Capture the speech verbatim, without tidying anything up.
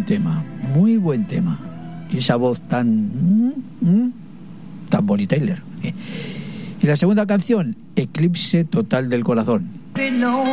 tema, muy buen tema. Y esa voz tan... Mm, tan Bonnie Tyler. Y la segunda canción, Eclipse Total del Corazón.